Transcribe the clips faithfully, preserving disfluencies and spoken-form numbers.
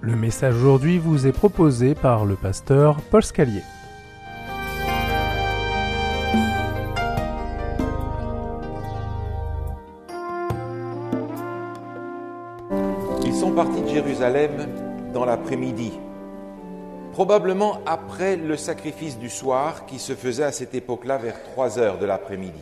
Le message aujourd'hui vous est proposé par le pasteur Paul Scalier. Ils sont partis de Jérusalem dans l'après-midi, probablement après le sacrifice du soir qui se faisait à cette époque-là vers trois heures de l'après-midi.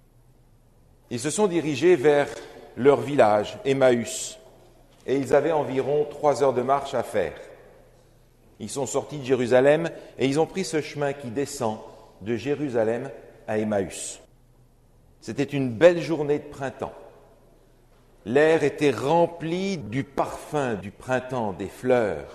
Ils se sont dirigés vers leur village, Emmaüs, et ils avaient environ trois heures de marche à faire. Ils sont sortis de Jérusalem et ils ont pris ce chemin qui descend de Jérusalem à Emmaüs. C'était une belle journée de printemps. L'air était rempli du parfum du printemps, des fleurs.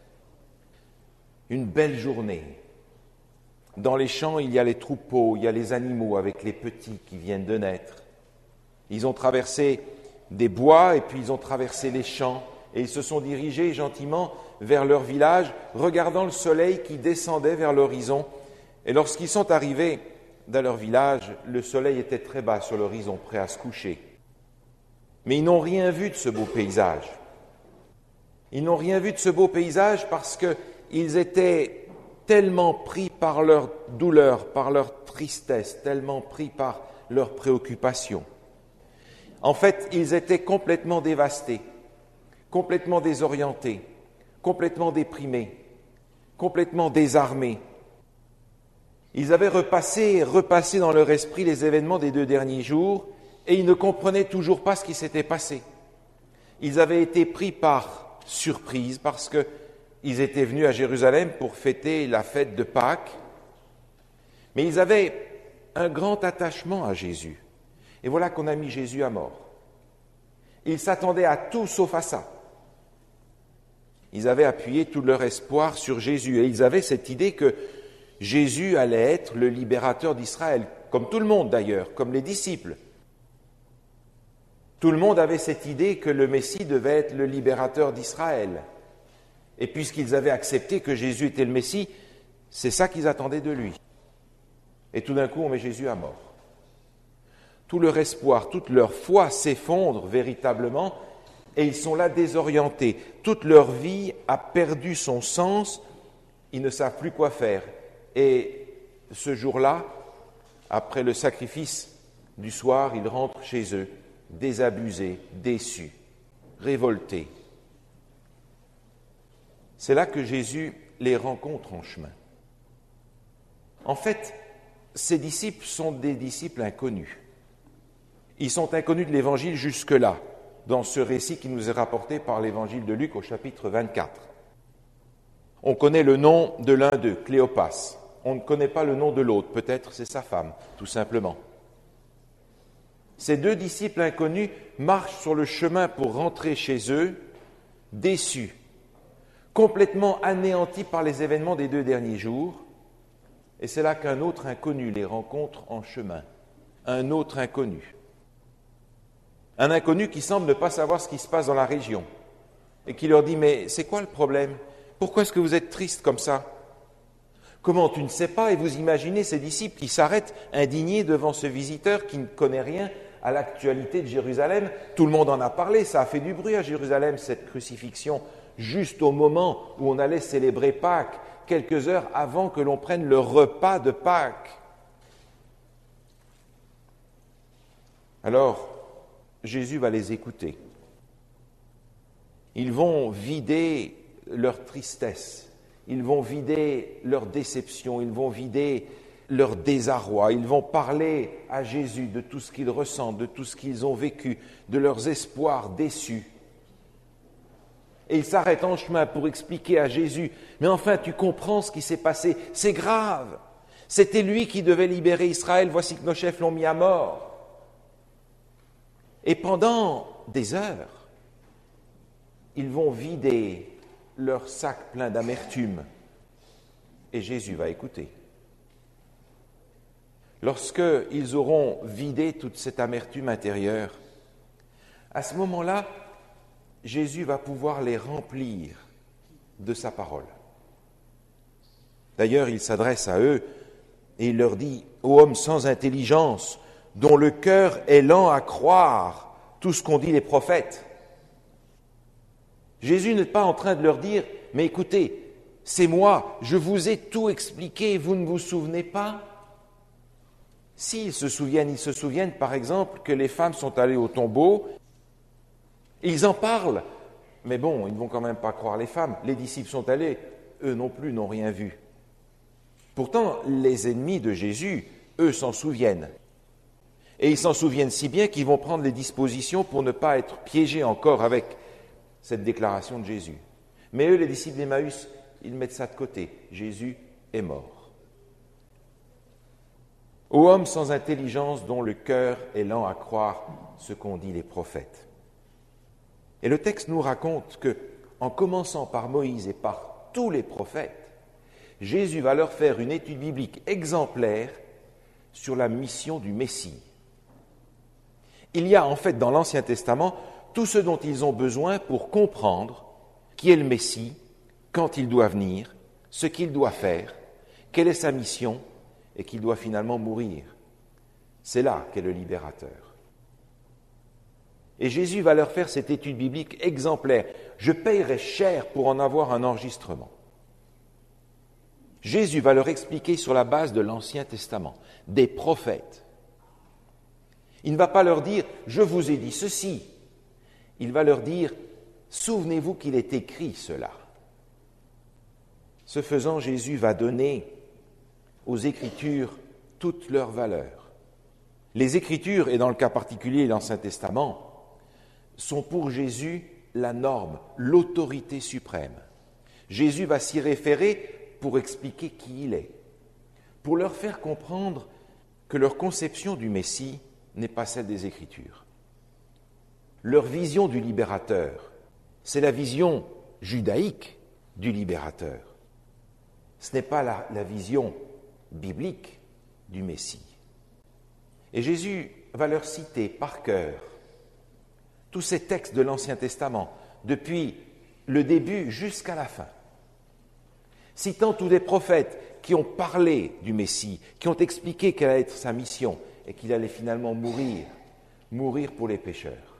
Une belle journée. Dans les champs, il y a les troupeaux, il y a les animaux avec les petits qui viennent de naître. Ils ont traversé des bois et puis ils ont traversé les champs et ils se sont dirigés gentiment vers leur village, regardant le soleil qui descendait vers l'horizon. Et lorsqu'ils sont arrivés dans leur village, le soleil était très bas sur l'horizon, prêt à se coucher. Mais ils n'ont rien vu de ce beau paysage. Ils n'ont rien vu de ce beau paysage parce qu'ils étaient tellement pris par leur douleur, par leur tristesse, tellement pris par leurs préoccupations. En fait, ils étaient complètement dévastés, complètement désorientés, complètement déprimés, complètement désarmés. Ils avaient repassé et repassé dans leur esprit les événements des deux derniers jours et ils ne comprenaient toujours pas ce qui s'était passé. Ils avaient été pris par surprise parce qu'ils étaient venus à Jérusalem pour fêter la fête de Pâques, mais ils avaient un grand attachement à Jésus. Et voilà qu'on a mis Jésus à mort. Ils s'attendaient à tout sauf à ça. Ils avaient appuyé tout leur espoir sur Jésus et ils avaient cette idée que Jésus allait être le libérateur d'Israël, comme tout le monde d'ailleurs, comme les disciples. Tout le monde avait cette idée que le Messie devait être le libérateur d'Israël. Et puisqu'ils avaient accepté que Jésus était le Messie, c'est ça qu'ils attendaient de lui. Et tout d'un coup, on met Jésus à mort. Tout leur espoir, toute leur foi s'effondre véritablement et ils sont là désorientés. Toute leur vie a perdu son sens, ils ne savent plus quoi faire. Et ce jour-là, après le sacrifice du soir, ils rentrent chez eux, désabusés, déçus, révoltés. C'est là que Jésus les rencontre en chemin. En fait, ces disciples sont des disciples inconnus. Ils sont inconnus de l'Évangile jusque-là, dans ce récit qui nous est rapporté par l'Évangile de Luc au chapitre vingt-quatre. On connaît le nom de l'un d'eux, Cléopas. On ne connaît pas le nom de l'autre, peut-être c'est sa femme, tout simplement. Ces deux disciples inconnus marchent sur le chemin pour rentrer chez eux, déçus, complètement anéantis par les événements des deux derniers jours. Et c'est là qu'un autre inconnu les rencontre en chemin, un autre inconnu. Un inconnu qui semble ne pas savoir ce qui se passe dans la région et qui leur dit « Mais c'est quoi le problème ? Pourquoi est-ce que vous êtes tristes comme ça ?» Comment tu ne sais pas? Et vous imaginez ces disciples qui s'arrêtent indignés devant ce visiteur qui ne connaît rien à l'actualité de Jérusalem. Tout le monde en a parlé, ça a fait du bruit à Jérusalem, cette crucifixion, juste au moment où on allait célébrer Pâques, quelques heures avant que l'on prenne le repas de Pâques. Alors, Jésus va les écouter. Ils vont vider leur tristesse, ils vont vider leur déception, ils vont vider leur désarroi, ils vont parler à Jésus de tout ce qu'ils ressentent, de tout ce qu'ils ont vécu, de leurs espoirs déçus. Et ils s'arrêtent en chemin pour expliquer à Jésus, mais enfin tu comprends ce qui s'est passé, c'est grave, c'était lui qui devait libérer Israël, voici que nos chefs l'ont mis à mort. Et pendant des heures, ils vont vider leur sac plein d'amertume. Et Jésus va écouter. Lorsqu'ils auront vidé toute cette amertume intérieure, à ce moment-là, Jésus va pouvoir les remplir de sa parole. D'ailleurs, il s'adresse à eux et il leur dit « Ô hommes sans intelligence, dont le cœur est lent à croire tout ce qu'ont dit les prophètes. » Jésus n'est pas en train de leur dire « Mais écoutez, c'est moi, je vous ai tout expliqué, vous ne vous souvenez pas ?» S'ils se souviennent, ils se souviennent par exemple que les femmes sont allées au tombeau, ils en parlent, mais bon, ils ne vont quand même pas croire les femmes. Les disciples sont allés, eux non plus n'ont rien vu. Pourtant, les ennemis de Jésus, eux, s'en souviennent. Et ils s'en souviennent si bien qu'ils vont prendre les dispositions pour ne pas être piégés encore avec cette déclaration de Jésus. Mais eux, les disciples d'Emmaüs, ils mettent ça de côté. Jésus est mort. Ô homme sans intelligence dont le cœur est lent à croire ce qu'ont dit les prophètes. Et le texte nous raconte que, en commençant par Moïse et par tous les prophètes, Jésus va leur faire une étude biblique exemplaire sur la mission du Messie. Il y a en fait dans l'Ancien Testament tout ce dont ils ont besoin pour comprendre qui est le Messie, quand il doit venir, ce qu'il doit faire, quelle est sa mission et qu'il doit finalement mourir. C'est là qu'est le libérateur. Et Jésus va leur faire cette étude biblique exemplaire. Je payerai cher pour en avoir un enregistrement. Jésus va leur expliquer sur la base de l'Ancien Testament, des prophètes. Il ne va pas leur dire « je vous ai dit ceci ». Il va leur dire « souvenez-vous qu'il est écrit cela ». Ce faisant, Jésus va donner aux Écritures toute leur valeur. Les Écritures, et dans le cas particulier l'Ancien Testament, sont pour Jésus la norme, l'autorité suprême. Jésus va s'y référer pour expliquer qui il est, pour leur faire comprendre que leur conception du Messie n'est pas celle des Écritures. Leur vision du libérateur, c'est la vision judaïque du libérateur. Ce n'est pas la, la vision biblique du Messie. Et Jésus va leur citer par cœur tous ces textes de l'Ancien Testament, depuis le début jusqu'à la fin, citant tous les prophètes qui ont parlé du Messie, qui ont expliqué quelle allait être sa mission et qu'il allait finalement mourir, mourir pour les pécheurs.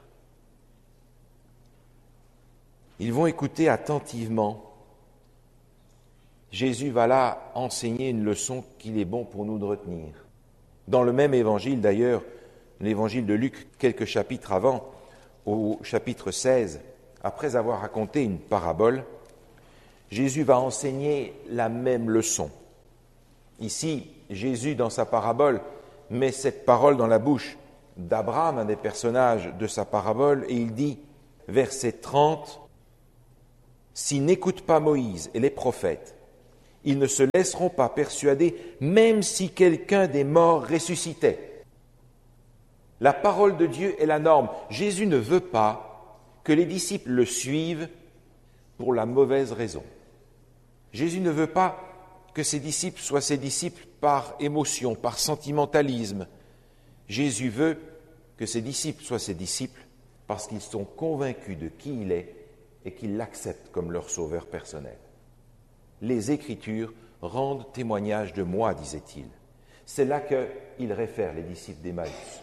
Ils vont écouter attentivement. Jésus va là enseigner une leçon qu'il est bon pour nous de retenir. Dans le même évangile, d'ailleurs, l'évangile de Luc, quelques chapitres avant, au chapitre seize, après avoir raconté une parabole, Jésus va enseigner la même leçon. Ici, Jésus, dans sa parabole, met cette parole dans la bouche d'Abraham, un des personnages de sa parabole, et il dit, verset trente, « S'ils n'écoutent pas Moïse et les prophètes, ils ne se laisseront pas persuader, même si quelqu'un des morts ressuscitait. » La parole de Dieu est la norme. Jésus ne veut pas que les disciples le suivent pour la mauvaise raison. Jésus ne veut pas que ses disciples soient ses disciples par émotion, par sentimentalisme. Jésus veut que ses disciples soient ses disciples parce qu'ils sont convaincus de qui il est et qu'ils l'acceptent comme leur sauveur personnel. Les Écritures rendent témoignage de moi, disait-il. C'est là qu'il réfère les disciples d'Emmaüs.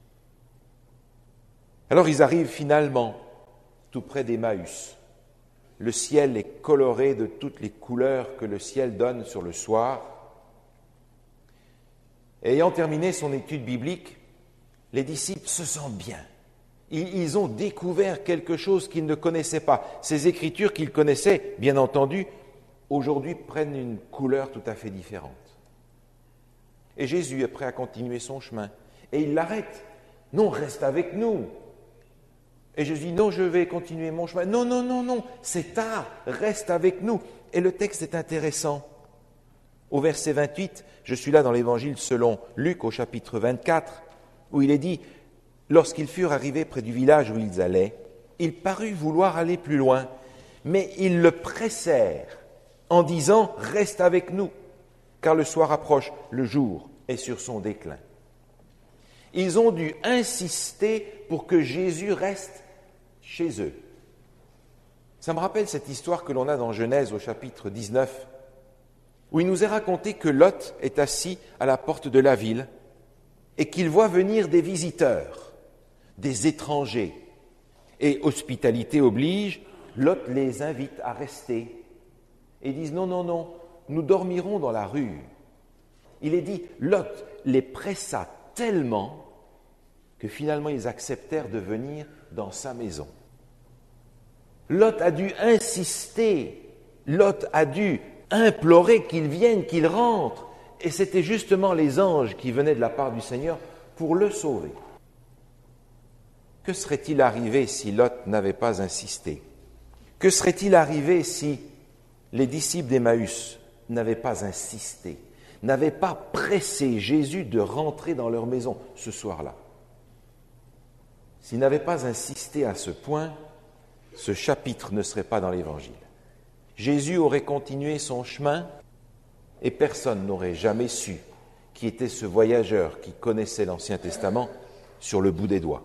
Alors ils arrivent finalement tout près d'Emmaüs. Le ciel est coloré de toutes les couleurs que le ciel donne sur le soir. Et ayant terminé son étude biblique, les disciples se sentent bien. Ils, ils ont découvert quelque chose qu'ils ne connaissaient pas. Ces Écritures qu'ils connaissaient, bien entendu, aujourd'hui prennent une couleur tout à fait différente. Et Jésus est prêt à continuer son chemin. Et il l'arrête. « Non, reste avec nous !» Et Jésus dit, non, je vais continuer mon chemin. Non, non, non, non, c'est tard, reste avec nous. Et le texte est intéressant. Au verset vingt-huit, je suis là dans l'évangile selon Luc au chapitre vingt-quatre, où il est dit, lorsqu'ils furent arrivés près du village où ils allaient, il parut vouloir aller plus loin, mais ils le pressèrent en disant, reste avec nous, car le soir approche, le jour est sur son déclin. Ils ont dû insister pour que Jésus reste chez eux. Ça me rappelle cette histoire que l'on a dans Genèse au chapitre dix-neuf, où il nous est raconté que Lot est assis à la porte de la ville et qu'il voit venir des visiteurs, des étrangers. Et hospitalité oblige, Lot les invite à rester et disent non, non, non, nous dormirons dans la rue. Il est dit, Lot les pressa tellement que finalement ils acceptèrent de venir dans sa maison. Lot a dû insister, Lot a dû implorer qu'ils viennent, qu'ils rentrent. Et c'était justement les anges qui venaient de la part du Seigneur pour le sauver. Que serait-il arrivé si Lot n'avait pas insisté? Que serait-il arrivé si les disciples d'Emmaüs n'avaient pas insisté, n'avaient pas pressé Jésus de rentrer dans leur maison ce soir-là? S'ils n'avaient pas insisté à ce point, ce chapitre ne serait pas dans l'Évangile. Jésus aurait continué son chemin et personne n'aurait jamais su qui était ce voyageur qui connaissait l'Ancien Testament sur le bout des doigts.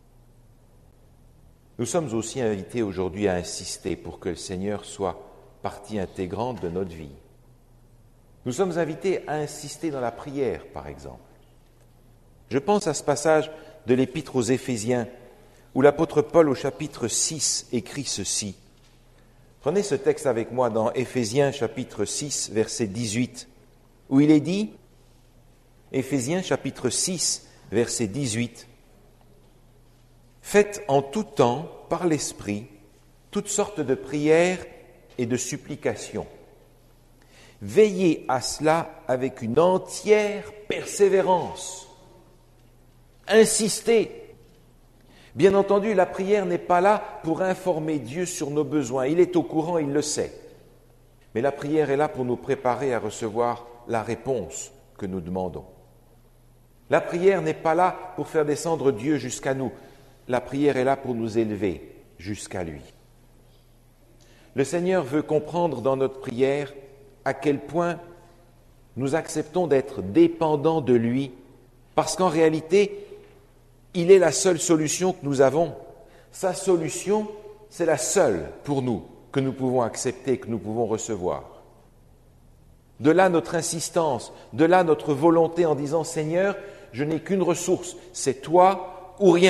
Nous sommes aussi invités aujourd'hui à insister pour que le Seigneur soit partie intégrante de notre vie. Nous sommes invités à insister dans la prière, par exemple. Je pense à ce passage de l'Épître aux Éphésiens, où l'apôtre Paul, au chapitre six, écrit ceci. Prenez ce texte avec moi dans Éphésiens, chapitre six, verset dix-huit, où il est dit, Éphésiens, chapitre six, verset dix-huit, « Faites en tout temps, par l'Esprit, toutes sortes de prières et de supplications. Veillez à cela avec une entière persévérance. Insistez. Bien entendu, la prière n'est pas là pour informer Dieu sur nos besoins. Il est au courant, il le sait. Mais la prière est là pour nous préparer à recevoir la réponse que nous demandons. La prière n'est pas là pour faire descendre Dieu jusqu'à nous. La prière est là pour nous élever jusqu'à lui. Le Seigneur veut comprendre dans notre prière à quel point nous acceptons d'être dépendants de lui, parce qu'en réalité, il est la seule solution que nous avons. Sa solution, c'est la seule pour nous que nous pouvons accepter, que nous pouvons recevoir. De là notre insistance, de là notre volonté en disant « Seigneur, je n'ai qu'une ressource, c'est toi ou rien ».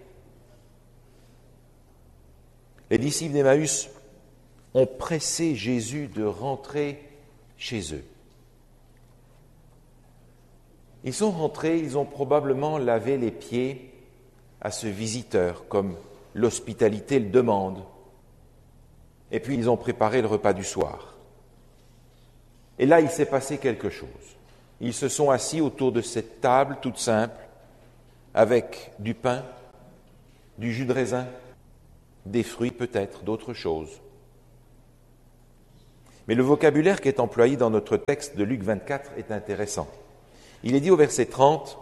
Les disciples d'Emmaüs ont pressé Jésus de rentrer chez eux. Ils sont rentrés, ils ont probablement lavé les pieds à ce visiteur, comme l'hospitalité le demande. Et puis ils ont préparé le repas du soir. Et là, il s'est passé quelque chose. Ils se sont assis autour de cette table toute simple, avec du pain, du jus de raisin, des fruits peut-être, d'autres choses. Mais le vocabulaire qui est employé dans notre texte de Luc vingt-quatre est intéressant. Il est dit au verset trente,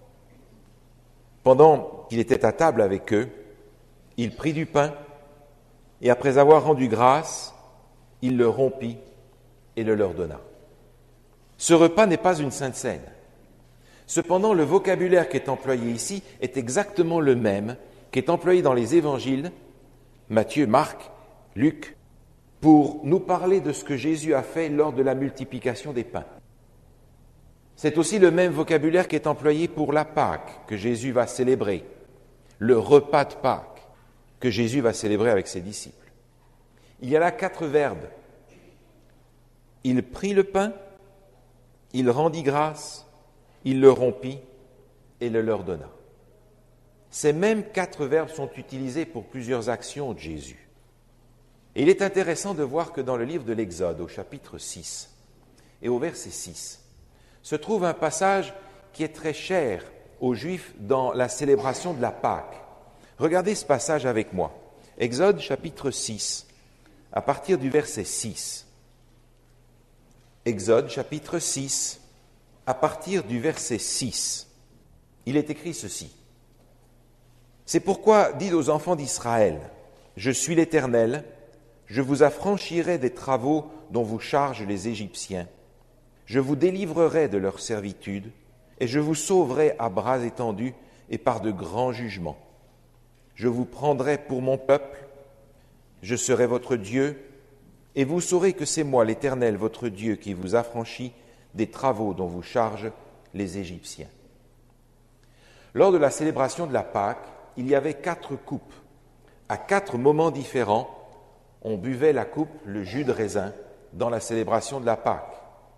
« Pendant qu'il était à table avec eux, il prit du pain, et après avoir rendu grâce, il le rompit et le leur donna. » Ce repas n'est pas une sainte scène. Cependant, le vocabulaire qui est employé ici est exactement le même qui est employé dans les évangiles, Matthieu, Marc, Luc, pour nous parler de ce que Jésus a fait lors de la multiplication des pains. C'est aussi le même vocabulaire qui est employé pour la Pâque que Jésus va célébrer, le repas de Pâques que Jésus va célébrer avec ses disciples. Il y a là quatre verbes. Il prit le pain, il rendit grâce, il le rompit et le leur donna. Ces mêmes quatre verbes sont utilisés pour plusieurs actions de Jésus. Et il est intéressant de voir que dans le livre de l'Exode, au chapitre six et au verset six, se trouve un passage qui est très cher aux Juifs dans la célébration de la Pâque. Regardez ce passage avec moi. Exode chapitre six, à partir du verset six. Exode chapitre six, à partir du verset six. Il est écrit ceci. « C'est pourquoi, dites aux enfants d'Israël, je suis l'Éternel, je vous affranchirai des travaux dont vous chargent les Égyptiens. Je vous délivrerai de leur servitude, et je vous sauverai à bras étendus et par de grands jugements. Je vous prendrai pour mon peuple, je serai votre Dieu, et vous saurez que c'est moi, l'Éternel, votre Dieu, qui vous affranchit des travaux dont vous chargent les Égyptiens. » Lors de la célébration de la Pâque, il y avait quatre coupes, à quatre moments différents, on buvait la coupe, le jus de raisin, dans la célébration de la Pâque.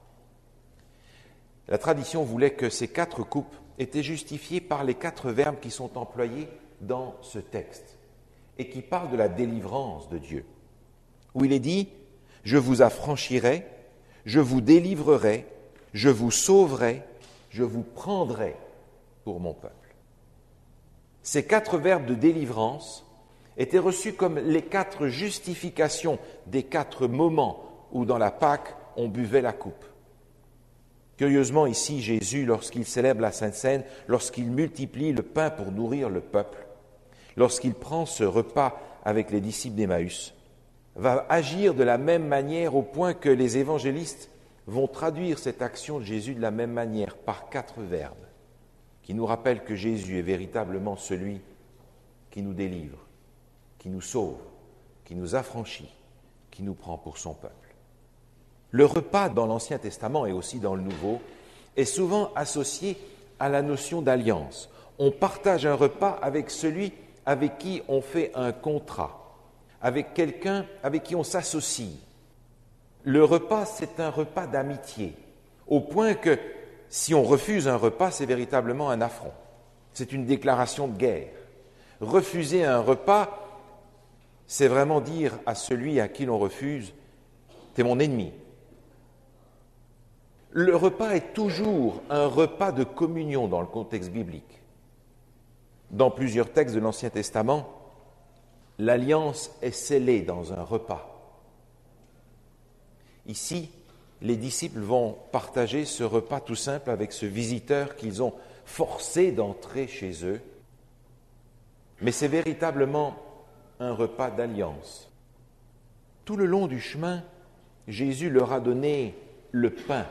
La tradition voulait que ces quatre coupes étaient justifiées par les quatre verbes qui sont employés dans ce texte et qui parlent de la délivrance de Dieu, où il est dit « Je vous affranchirai, je vous délivrerai, je vous sauverai, je vous prendrai pour mon peuple. » Ces quatre verbes de délivrance étaient reçus comme les quatre justifications des quatre moments où dans la Pâque on buvait la coupe. Curieusement, ici, Jésus, lorsqu'il célèbre la Sainte Seine, lorsqu'il multiplie le pain pour nourrir le peuple, lorsqu'il prend ce repas avec les disciples d'Emmaüs, va agir de la même manière au point que les évangélistes vont traduire cette action de Jésus de la même manière, par quatre verbes, qui nous rappellent que Jésus est véritablement celui qui nous délivre, qui nous sauve, qui nous affranchit, qui nous prend pour son peuple. Le repas dans l'Ancien Testament et aussi dans le Nouveau est souvent associé à la notion d'alliance. On partage un repas avec celui avec qui on fait un contrat, avec quelqu'un avec qui on s'associe. Le repas, c'est un repas d'amitié, au point que si on refuse un repas, c'est véritablement un affront. C'est une déclaration de guerre. Refuser un repas, c'est vraiment dire à celui à qui l'on refuse « t'es mon ennemi ». Le repas est toujours un repas de communion dans le contexte biblique. Dans plusieurs textes de l'Ancien Testament, l'alliance est scellée dans un repas. Ici, les disciples vont partager ce repas tout simple avec ce visiteur qu'ils ont forcé d'entrer chez eux. Mais c'est véritablement un repas d'alliance. Tout le long du chemin, Jésus leur a donné le pain.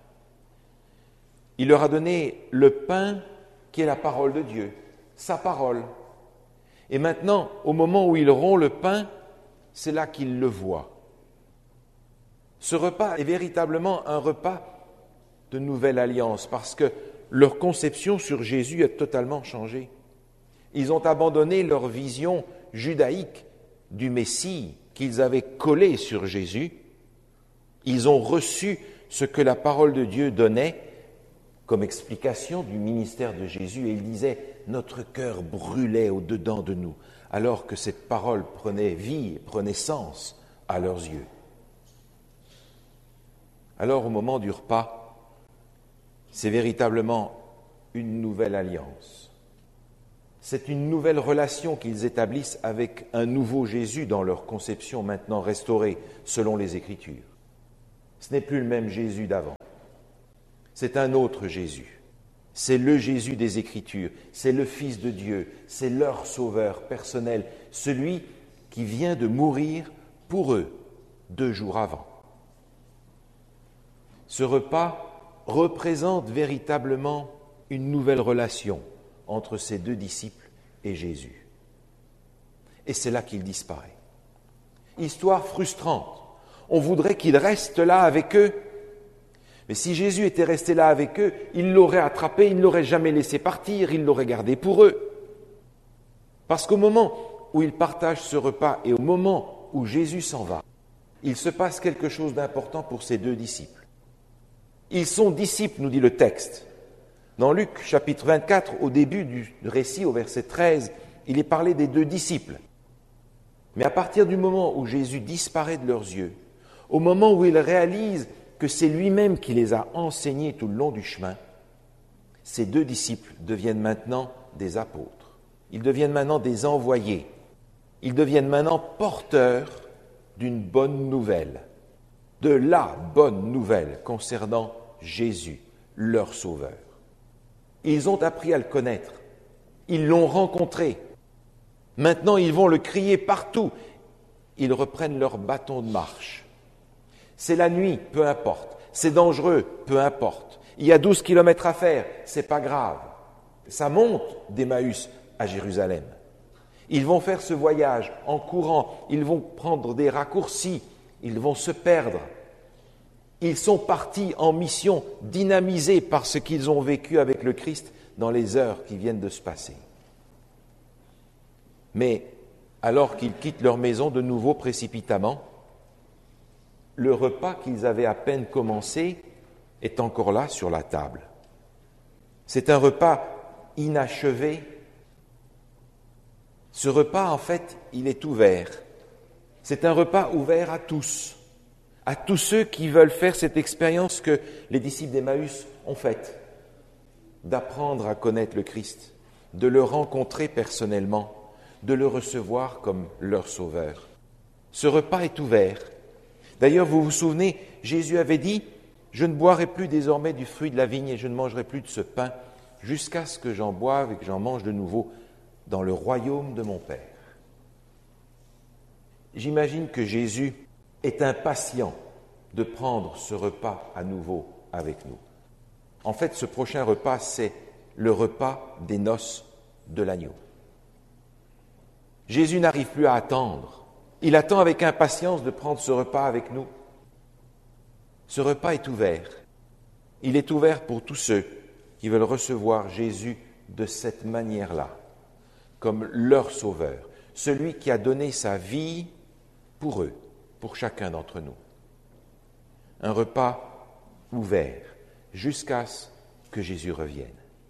Il leur a donné le pain qui est la parole de Dieu, sa parole. Et maintenant, au moment où ils rompt le pain, c'est là qu'ils le voient. Ce repas est véritablement un repas de nouvelle alliance parce que leur conception sur Jésus a totalement changé. Ils ont abandonné leur vision judaïque du Messie qu'ils avaient collée sur Jésus. Ils ont reçu ce que la parole de Dieu donnait comme explication du ministère de Jésus, et il disait « Notre cœur brûlait au-dedans de nous », alors que cette parole prenait vie, prenait sens à leurs yeux. Alors, au moment du repas, c'est véritablement une nouvelle alliance. C'est une nouvelle relation qu'ils établissent avec un nouveau Jésus dans leur conception maintenant restaurée selon les Écritures. Ce n'est plus le même Jésus d'avant. C'est un autre Jésus. C'est le Jésus des Écritures. C'est le Fils de Dieu. C'est leur sauveur personnel. Celui qui vient de mourir pour eux deux jours avant. Ce repas représente véritablement une nouvelle relation entre ces deux disciples et Jésus. Et c'est là qu'il disparaît. Histoire frustrante. On voudrait qu'il reste là avec eux. Mais si Jésus était resté là avec eux, il l'aurait attrapé, il ne l'aurait jamais laissé partir, il l'aurait gardé pour eux. Parce qu'au moment où ils partagent ce repas et au moment où Jésus s'en va, il se passe quelque chose d'important pour ces deux disciples. Ils sont disciples, nous dit le texte. Dans Luc chapitre vingt-quatre, au début du récit, au verset treize, il est parlé des deux disciples. Mais à partir du moment où Jésus disparaît de leurs yeux, au moment où ils réalisent que c'est lui-même qui les a enseignés tout le long du chemin, ces deux disciples deviennent maintenant des apôtres. Ils deviennent maintenant des envoyés. Ils deviennent maintenant porteurs d'une bonne nouvelle, de la bonne nouvelle concernant Jésus, leur Sauveur. Ils ont appris à le connaître. Ils l'ont rencontré. Maintenant, ils vont le crier partout. Ils reprennent leur bâton de marche. C'est la nuit, peu importe. C'est dangereux, peu importe. Il y a douze kilomètres à faire, c'est pas grave. Ça monte d'Emmaüs à Jérusalem. Ils vont faire ce voyage en courant, ils vont prendre des raccourcis, ils vont se perdre. Ils sont partis en mission, dynamisés par ce qu'ils ont vécu avec le Christ dans les heures qui viennent de se passer. Mais alors qu'ils quittent leur maison de nouveau précipitamment. Le repas qu'ils avaient à peine commencé est encore là sur la table. C'est un repas inachevé. Ce repas, en fait, il est ouvert. C'est un repas ouvert à tous, à tous ceux qui veulent faire cette expérience que les disciples d'Emmaüs ont faite, d'apprendre à connaître le Christ, de le rencontrer personnellement, de le recevoir comme leur sauveur. Ce repas est ouvert. D'ailleurs, vous vous souvenez, Jésus avait dit « Je ne boirai plus désormais du fruit de la vigne et je ne mangerai plus de ce pain jusqu'à ce que j'en boive et que j'en mange de nouveau dans le royaume de mon Père. » J'imagine que Jésus est impatient de prendre ce repas à nouveau avec nous. En fait, ce prochain repas, c'est le repas des noces de l'agneau. Jésus n'arrive plus à attendre. Il attend avec impatience de prendre ce repas avec nous. Ce repas est ouvert. Il est ouvert pour tous ceux qui veulent recevoir Jésus de cette manière-là, comme leur sauveur, celui qui a donné sa vie pour eux, pour chacun d'entre nous. Un repas ouvert jusqu'à ce que Jésus revienne.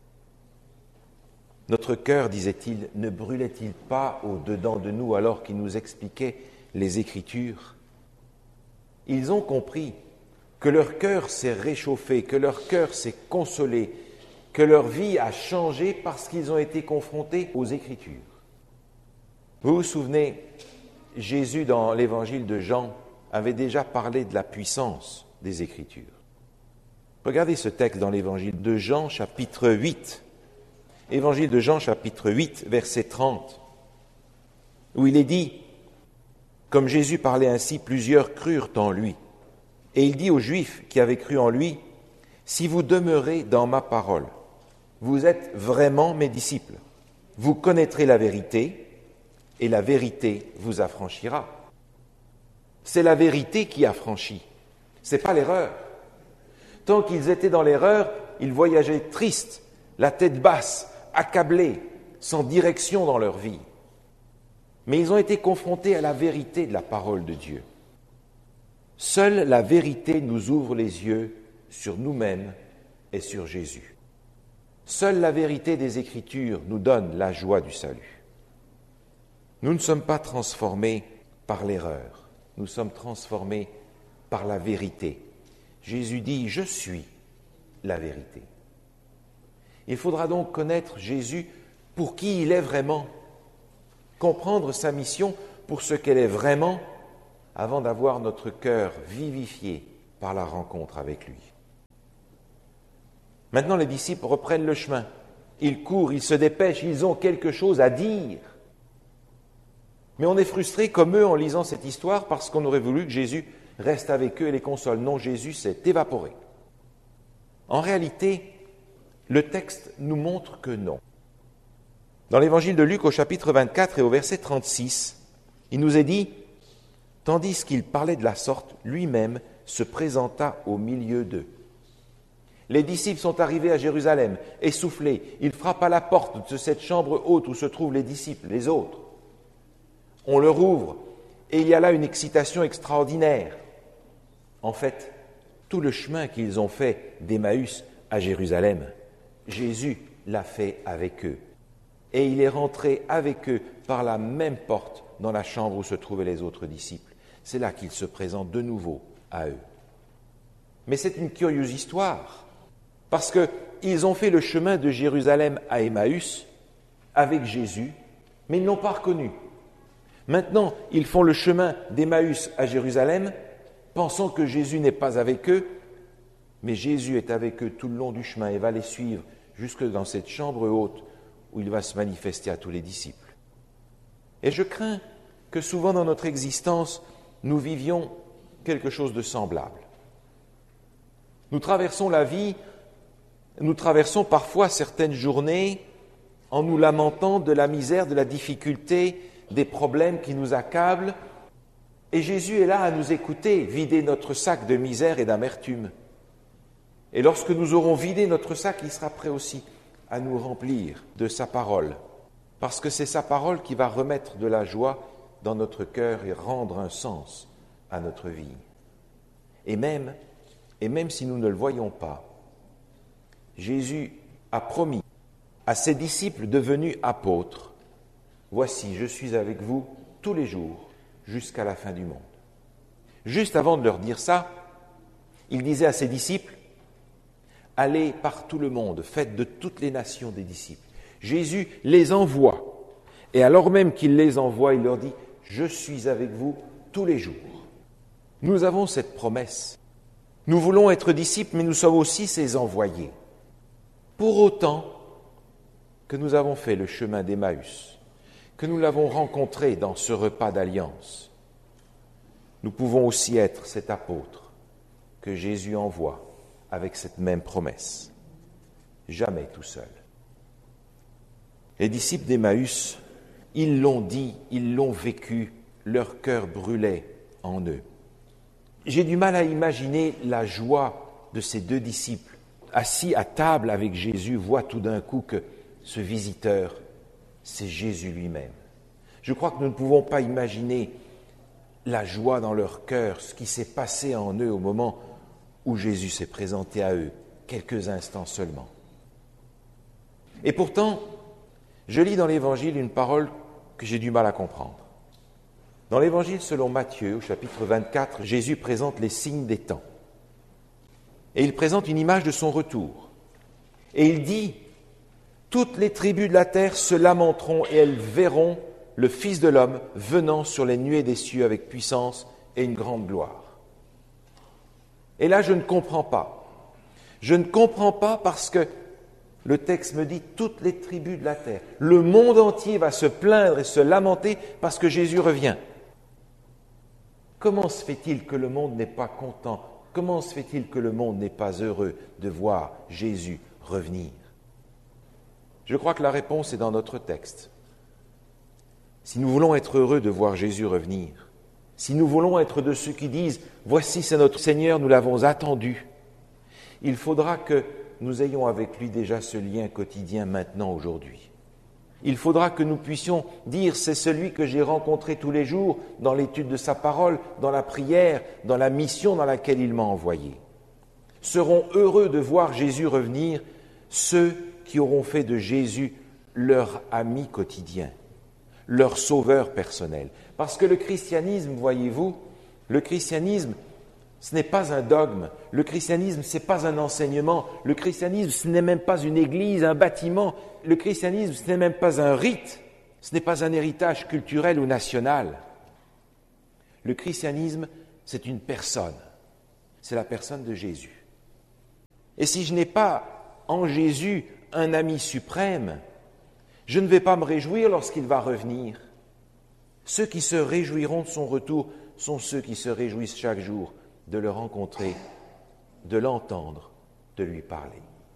Notre cœur, disait-il, ne brûlait-il pas au-dedans de nous alors qu'il nous expliquait les Écritures? Ils ont compris que leur cœur s'est réchauffé, que leur cœur s'est consolé, que leur vie a changé parce qu'ils ont été confrontés aux Écritures. Vous vous souvenez, Jésus, dans l'évangile de Jean, avait déjà parlé de la puissance des Écritures. Regardez ce texte dans l'évangile de Jean, chapitre huit. Évangile de Jean, chapitre huit, verset trente, où il est dit, comme Jésus parlait ainsi, plusieurs crurent en lui. Et il dit aux Juifs qui avaient cru en lui, « Si vous demeurez dans ma parole, vous êtes vraiment mes disciples. Vous connaîtrez la vérité, et la vérité vous affranchira. » C'est la vérité qui affranchit, ce n'est pas l'erreur. Tant qu'ils étaient dans l'erreur, ils voyageaient tristes, la tête basse, accablés, sans direction dans leur vie. Mais ils ont été confrontés à la vérité de la parole de Dieu. Seule la vérité nous ouvre les yeux sur nous-mêmes et sur Jésus. Seule la vérité des Écritures nous donne la joie du salut. Nous ne sommes pas transformés par l'erreur, nous sommes transformés par la vérité. Jésus dit « Je suis la vérité ». Il faudra donc connaître Jésus pour qui il est vraiment, comprendre sa mission pour ce qu'elle est vraiment, avant d'avoir notre cœur vivifié par la rencontre avec lui. Maintenant, les disciples reprennent le chemin. Ils courent, ils se dépêchent, ils ont quelque chose à dire. Mais on est frustré comme eux en lisant cette histoire parce qu'on aurait voulu que Jésus reste avec eux et les console. Non, Jésus s'est évaporé. En réalité, le texte nous montre que non. Dans l'évangile de Luc, au chapitre vingt-quatre et au verset trente-six, il nous est dit « Tandis qu'il parlait de la sorte, lui-même se présenta au milieu d'eux. » Les disciples sont arrivés à Jérusalem, essoufflés. Ils frappent à la porte de cette chambre haute où se trouvent les disciples, les autres. On leur ouvre et il y a là une excitation extraordinaire. En fait, tout le chemin qu'ils ont fait d'Emmaüs à Jérusalem, Jésus l'a fait avec eux. Et il est rentré avec eux par la même porte dans la chambre où se trouvaient les autres disciples. C'est là qu'il se présente de nouveau à eux. Mais c'est une curieuse histoire, parce qu'ils ont fait le chemin de Jérusalem à Emmaüs avec Jésus, mais ils ne l'ont pas reconnu. Maintenant, ils font le chemin d'Emmaüs à Jérusalem, pensant que Jésus n'est pas avec eux, mais Jésus est avec eux tout le long du chemin et va les suivre jusque dans cette chambre haute où il va se manifester à tous les disciples. Et je crains que souvent dans notre existence, nous vivions quelque chose de semblable. Nous traversons la vie, nous traversons parfois certaines journées en nous lamentant de la misère, de la difficulté, des problèmes qui nous accablent, et Jésus est là à nous écouter, vider notre sac de misère et d'amertume. Et lorsque nous aurons vidé notre sac, il sera prêt aussi à nous remplir de sa parole, parce que c'est sa parole qui va remettre de la joie dans notre cœur et rendre un sens à notre vie. Et même, et même si nous ne le voyons pas, Jésus a promis à ses disciples devenus apôtres, « Voici, je suis avec vous tous les jours jusqu'à la fin du monde. » Juste avant de leur dire ça, il disait à ses disciples, « Allez par tout le monde, faites de toutes les nations des disciples. » Jésus les envoie, et alors même qu'il les envoie, il leur dit, « Je suis avec vous tous les jours. » Nous avons cette promesse. Nous voulons être disciples, mais nous sommes aussi ses envoyés. Pour autant que nous avons fait le chemin d'Emmaüs, que nous l'avons rencontré dans ce repas d'alliance, nous pouvons aussi être cet apôtre que Jésus envoie avec cette même promesse. Jamais tout seul. Les disciples d'Emmaüs, ils l'ont dit, ils l'ont vécu, leur cœur brûlait en eux. J'ai du mal à imaginer la joie de ces deux disciples, assis à table avec Jésus, voient tout d'un coup que ce visiteur, c'est Jésus lui-même. Je crois que nous ne pouvons pas imaginer la joie dans leur cœur, ce qui s'est passé en eux au moment où Jésus s'est présenté à eux, quelques instants seulement. Et pourtant, je lis dans l'Évangile une parole que j'ai du mal à comprendre. Dans l'Évangile selon Matthieu, au chapitre vingt-quatre, Jésus présente les signes des temps. Et il présente une image de son retour. Et il dit, « Toutes les tribus de la terre se lamenteront et elles verront le Fils de l'homme venant sur les nuées des cieux avec puissance et une grande gloire. » Et là, je ne comprends pas. Je ne comprends pas parce que le texte me dit « toutes les tribus de la terre ». Le monde entier va se plaindre et se lamenter parce que Jésus revient. Comment se fait-il que le monde n'est pas content? Comment se fait-il que le monde n'est pas heureux de voir Jésus revenir? Je crois que la réponse est dans notre texte. Si nous voulons être heureux de voir Jésus revenir, si nous voulons être de ceux qui disent « Voici, c'est notre Seigneur, nous l'avons attendu », il faudra que nous ayons avec lui déjà ce lien quotidien maintenant, aujourd'hui. Il faudra que nous puissions dire « C'est celui que j'ai rencontré tous les jours dans l'étude de sa parole, dans la prière, dans la mission dans laquelle il m'a envoyé. » Seront heureux de voir Jésus revenir ceux qui auront fait de Jésus leur ami quotidien, leur sauveur personnel. Parce que le christianisme, voyez-vous, le christianisme, ce n'est pas un dogme, le christianisme, ce n'est pas un enseignement, le christianisme, ce n'est même pas une église, un bâtiment, le christianisme, ce n'est même pas un rite, ce n'est pas un héritage culturel ou national. Le christianisme, c'est une personne, c'est la personne de Jésus. Et si je n'ai pas en Jésus un ami suprême, je ne vais pas me réjouir lorsqu'il va revenir. Ceux qui se réjouiront de son retour sont ceux qui se réjouissent chaque jour de le rencontrer, de l'entendre, de lui parler.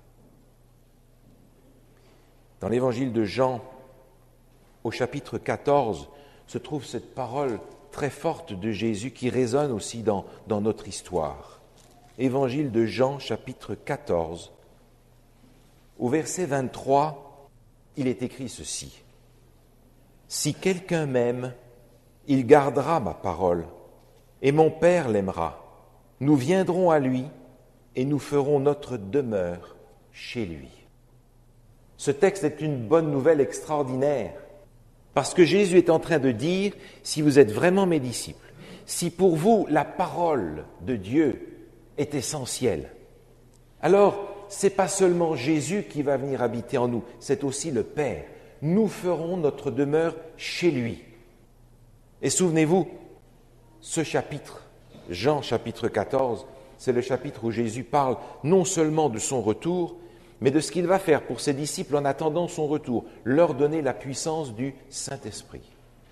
Dans l'évangile de Jean, au chapitre quatorze, se trouve cette parole très forte de Jésus qui résonne aussi dans, dans notre histoire. Évangile de Jean, chapitre quatorze, au verset vingt-trois, il est écrit ceci. « Si quelqu'un m'aime, il gardera ma parole, et mon Père l'aimera. Nous viendrons à lui, et nous ferons notre demeure chez lui. » Ce texte est une bonne nouvelle extraordinaire, parce que Jésus est en train de dire, si vous êtes vraiment mes disciples, si pour vous la parole de Dieu est essentielle, alors ce n'est pas seulement Jésus qui va venir habiter en nous, c'est aussi le Père. Nous ferons notre demeure chez lui. Et souvenez-vous, ce chapitre, Jean chapitre quatorze, c'est le chapitre où Jésus parle non seulement de son retour, mais de ce qu'il va faire pour ses disciples en attendant son retour, leur donner la puissance du Saint-Esprit.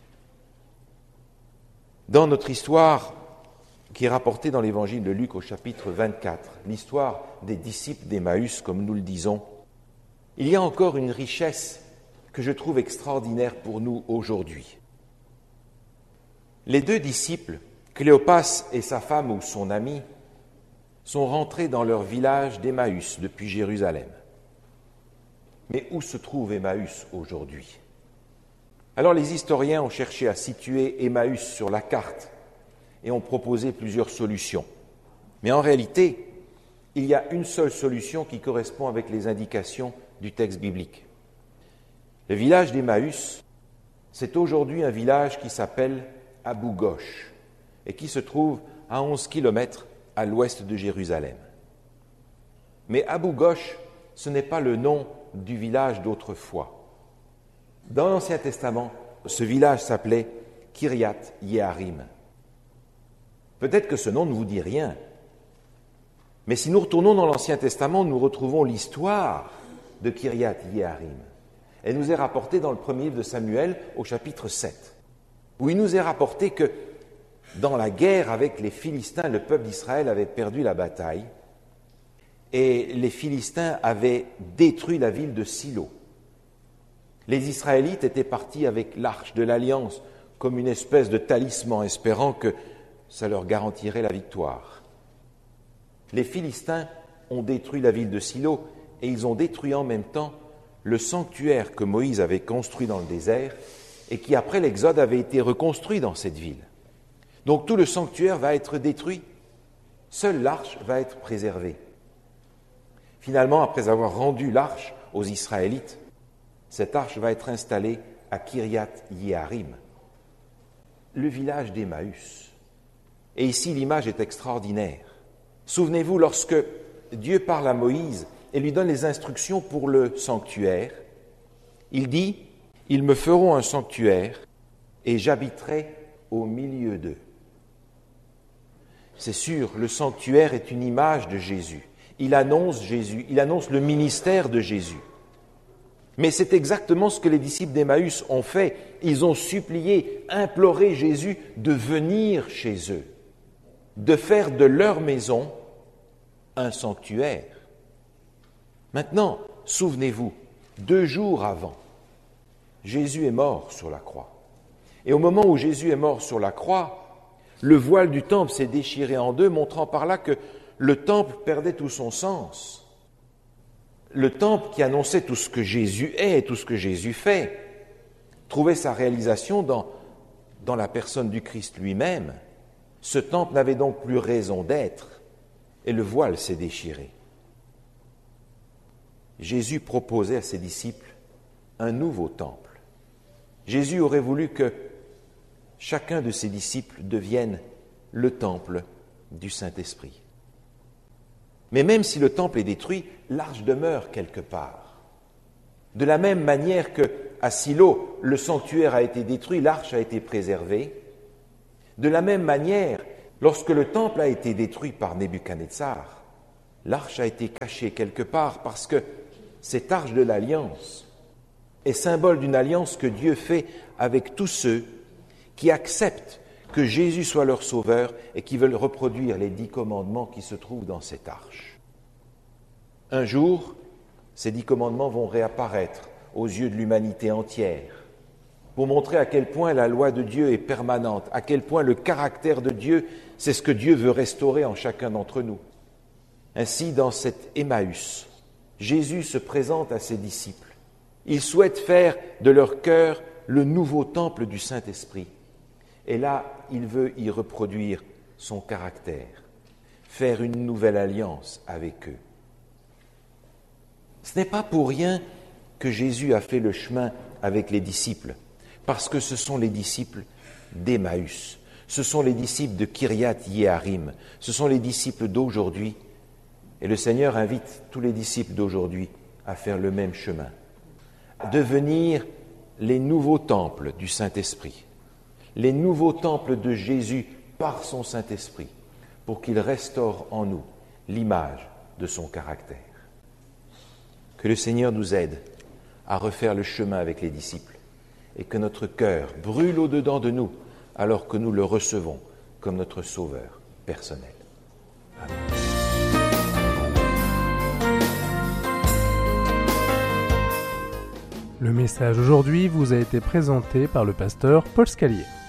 Dans notre histoire, qui est rapportée dans l'évangile de Luc au chapitre vingt-quatre, l'histoire des disciples d'Emmaüs, comme nous le disons, il y a encore une richesse que je trouve extraordinaire pour nous aujourd'hui. Les deux disciples, Cléopas et sa femme ou son ami, sont rentrés dans leur village d'Emmaüs depuis Jérusalem. Mais où se trouve Emmaüs aujourd'hui? Alors les historiens ont cherché à situer Emmaüs sur la carte et ont proposé plusieurs solutions. Mais en réalité, il y a une seule solution qui correspond avec les indications du texte biblique. Le village d'Emmaüs, c'est aujourd'hui un village qui s'appelle Abou Ghosh et qui se trouve à onze kilomètres à l'ouest de Jérusalem. Mais Abou Ghosh, ce n'est pas le nom du village d'autrefois. Dans l'Ancien Testament, ce village s'appelait Kiryat Yearim. Peut-être que ce nom ne vous dit rien, mais si nous retournons dans l'Ancien Testament, nous retrouvons l'histoire de Kiryat Yearim. Elle nous est rapportée dans le premier livre de Samuel, au chapitre sept, où il nous est rapporté que dans la guerre avec les Philistins, le peuple d'Israël avait perdu la bataille et les Philistins avaient détruit la ville de Silo. Les Israélites étaient partis avec l'arche de l'Alliance comme une espèce de talisman, espérant que ça leur garantirait la victoire. Les Philistins ont détruit la ville de Silo et ils ont détruit en même temps le sanctuaire que Moïse avait construit dans le désert et qui, après l'Exode, avait été reconstruit dans cette ville. Donc tout le sanctuaire va être détruit, seule l'arche va être préservée. Finalement, après avoir rendu l'arche aux Israélites, cette arche va être installée à Kiryat Yearim, le village d'Emmaüs. Et ici, l'image est extraordinaire. Souvenez-vous, lorsque Dieu parle à Moïse et lui donne les instructions pour le sanctuaire, il dit « Ils me feront un sanctuaire et j'habiterai au milieu d'eux. » C'est sûr, le sanctuaire est une image de Jésus. Il annonce Jésus, il annonce le ministère de Jésus. Mais c'est exactement ce que les disciples d'Emmaüs ont fait. Ils ont supplié, imploré Jésus de venir chez eux, de faire de leur maison un sanctuaire. Maintenant, souvenez-vous, deux jours avant, Jésus est mort sur la croix. Et au moment où Jésus est mort sur la croix, le voile du temple s'est déchiré en deux, montrant par là que le temple perdait tout son sens. Le temple qui annonçait tout ce que Jésus est et tout ce que Jésus fait, trouvait sa réalisation dans, dans la personne du Christ lui-même. Ce temple n'avait donc plus raison d'être et le voile s'est déchiré. Jésus proposait à ses disciples un nouveau temple. Jésus aurait voulu que chacun de ses disciples devienne le temple du Saint-Esprit. Mais même si le temple est détruit, l'arche demeure quelque part. De la même manière qu'à Silo, le sanctuaire a été détruit, l'arche a été préservée. De la même manière, lorsque le temple a été détruit par Nebuchadnezzar, l'arche a été cachée quelque part parce que cette arche de l'alliance est symbole d'une alliance que Dieu fait avec tous ceux qui acceptent que Jésus soit leur sauveur et qui veulent reproduire les dix commandements qui se trouvent dans cette arche. Un jour, ces dix commandements vont réapparaître aux yeux de l'humanité entière pour montrer à quel point la loi de Dieu est permanente, à quel point le caractère de Dieu, c'est ce que Dieu veut restaurer en chacun d'entre nous. Ainsi, dans cet Emmaüs, Jésus se présente à ses disciples. Il souhaite faire de leur cœur le nouveau temple du Saint-Esprit. Et là, il veut y reproduire son caractère, faire une nouvelle alliance avec eux. Ce n'est pas pour rien que Jésus a fait le chemin avec les disciples, parce que ce sont les disciples d'Emmaüs, ce sont les disciples de Kiryat Yearim, ce sont les disciples d'aujourd'hui. Et le Seigneur invite tous les disciples d'aujourd'hui à faire le même chemin, à devenir les nouveaux temples du Saint-Esprit, les nouveaux temples de Jésus par son Saint-Esprit, pour qu'il restaure en nous l'image de son caractère. Que le Seigneur nous aide à refaire le chemin avec les disciples et que notre cœur brûle au-dedans de nous alors que nous le recevons comme notre Sauveur personnel. Amen. Le message aujourd'hui vous a été présenté par le pasteur Paul Scalier.